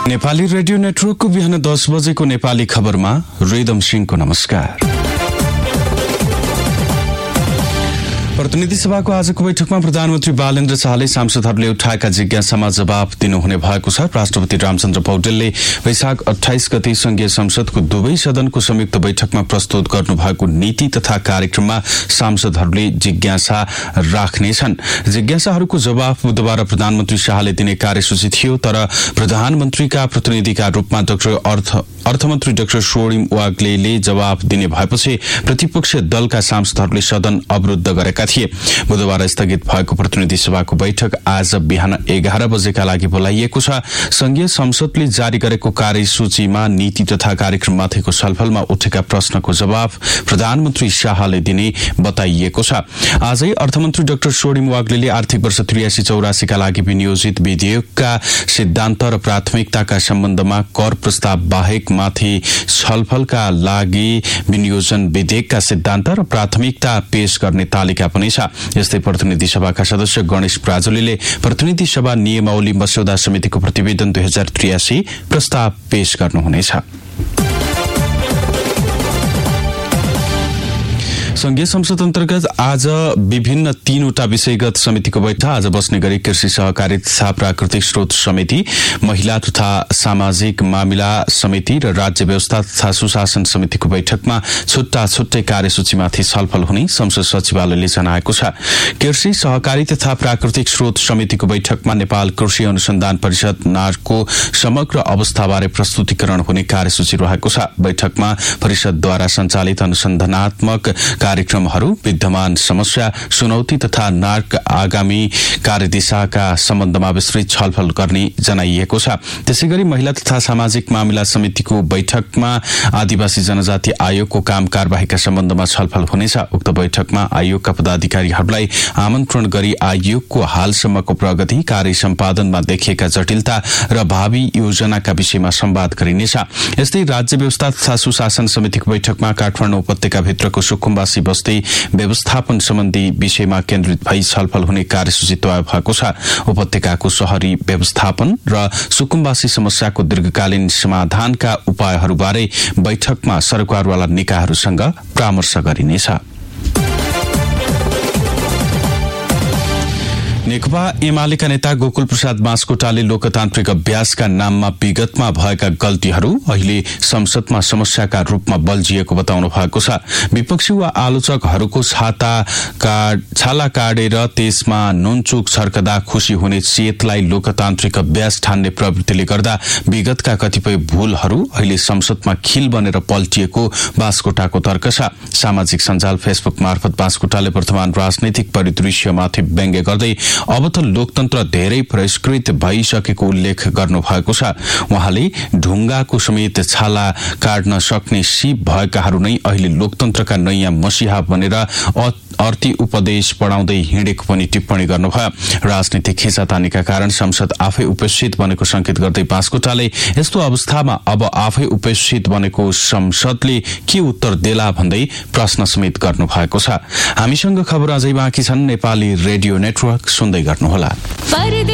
Nepali radio नेटवर्कको बिहान 10 बजेको नेपाली खबरमा रिदम सिंहको नमस्कार। प्रतिनिधि सभाको आजको बैठकमा प्रधानमन्त्री बालेन्द्र शाहले सांसदहरूले उठाएका जिज्ञासामा जवाब दिनुहुने भएको छ। राष्ट्रपति रामचन्द्र पौडेलले वैशाख 28 गते संघीय संसदको दुवै सदनको संयुक्त बैठकमा प्रस्तुत गर्नुभएको नीति तथा कार्यक्रममा सांसदहरूले जिज्ञासा राख्नेछन्। जिज्ञासाहरूको जवाब बुधबार प्रधानमन्त्री शाहले दिने कार्यसूची थियो, तर प्रधानमन्त्रीका प्रतिनिधिका रूपमा अर्थमन्त्री डाक्टर स्वर्णिम वाग्लेले जवाब दिने भएपछि प्रतिपक्षीय दलका सांसदहरूले सदन अवरुद्ध गरेका थिए। बुधबार स्थगित भएको प्रतिनिधि सभाको बैठक आज बिहान 11 बजेका लागि बोलाइएको छ। संघीय संसदले जारी गरेको कार्यसूचीमा नीति तथा कार्यक्रममाथिको छलफलमा उठेका प्रश्नको जवाब प्रधानमन्त्री शाहले दिने बताइएको छ। आजै अर्थमन्त्री डाक्टर स्वर्णिम वाग्लेले आर्थिक वर्ष 83-84 का लागि विनियोजित विधेयकका सिद्धान्त र प्राथमिकताका सम्बन्धमा कर प्रस्ताव बाहेक माथि छलफलका लागि विनियोजन विधेयकका सिद्धान्त र प्राथमिकता पेश गर्ने तालिका पनि छ। यस्तै प्रतिनिधि सभाका सदस्य गणेश प्राजुलीले प्रतिनिधि सभा नियमावली मस्यौदा समितिको प्रतिवेदन 2083 प्रस्ताव पेश गर्नुहुनेछ। संघीय संसद अन्तर्गत आज विभिन्न 3वटा विषयगत समितिको बैठक आज बस्ने गरी कृषि सहकारी तथा प्राकृतिक स्रोत समिति, महिला तथा सामाजिक मामिला समिति र राज्य व्यवस्था तथा सुशासन समितिको बैठकमा छुट्टा छुट्टै कार्यसूचीमाथि छलफल हुने संसद सचिवालयले जनाएको छ। कृषि सहकारी तथा प्राकृतिक स्रोत समितिको बैठकमा नेपाल कृषि अनुसन्धान परिषद नार्को समग्र अवस्थाबारे प्रस्तुतिकरण हुने कार्यसूची रहेको छ। बैठकमा परिषदद्वारा सञ्चालित अनुसन्धानात्मक कार्यक्रमहरू, विद्यमान समस्या, चुनौती तथा नार्क आगामी कार्यदिशाका सम्बन्धमा विस्तृत छलफल गर्ने जनाइएको छ। त्यसैगरी महिला तथा सामाजिक मामिला समितिको बैठकमा आदिवासी जनजाति आयोगको काम कारबाहीका सम्बन्धमा छलफल हुनेछ। उक्त बैठकमा आयोगका पदाधिकारीहरूलाई आमन्त्रण गरी आयोगको हालसम्मको प्रगति, कार्य सम्पादनमा देखिएका जटिलता र भावी योजनाका विषयमा संवाद गरिनेछ। यस्तै राज्य व्यवस्था तथा सुशासन समितिको बैठकमा काठमाडौँ उपत्यकाभित्रको सुकुम्बासी बस्ती व्यवस्थापन सम्बन्धी विषयमा केन्द्रित भई छलफल हुने कार्यसूची तय भएको छ। उपत्यकाको शहरी व्यवस्थापन र सुकुम्बासी समस्याको दीर्घकालीन समाधानका उपायहरूबारे बैठकमा सरकारवाला निकायहरूसँग परामर्श गरिनेछ। नेकपा एमालेका नेता गोकुल प्रसाद बास्कोटाले लोकतान्त्रिक अभ्यासका नाममा विगतमा भएका गल्तीहरू अहिले संसदमा समस्याका रूपमा बल्झिएको बताउनु भएको छ। विपक्षी वा आलोचकहरूको छाला काटेर त्यसमा नुनचुक छर्कदा खुशी हुने चेतलाई लोकतान्त्रिक अभ्यास ठान्ने प्रवृत्तिले गर्दा विगतका कतिपय भूलहरू अहिले संसदमा खिल बनेर पल्टिएको बास्कोटाको तर्क छ। सामाजिक सञ्जाल फेसबुक मार्फत बास्कोटाले वर्तमान राजनैतिक परिदृश्यमाथि व्यङ्ग्य गर्दै अब त लोकतन्त्र धेरै परिष्कृत भइसकेको उल्लेख गर्नुभएको छ। उहाँले ढुङ्गाको समेत छाला काट्न सक्ने सिप भएकाहरू नै अहिले लोकतन्त्रका नयाँ मसिहा बनेर अर्थी उपदेश पढाउँदै हिँडेको पनि टिप्पणी गर्नुभयो। राजनीतिक खिचातानीका कारण संसद आफै उपेक्षित बनेको संकेत गर्दै बास्कोटाले यस्तो अवस्थामा अब आफै उपेक्षित बनेको संसदले के उत्तर देला भन्दै प्रश्न समेत गर्नुभएको छ। हामीसँग खबर अझै बाँकी छन्। नेपाली रेडियो नेटवर्क सुन्दै गर्नुहोला।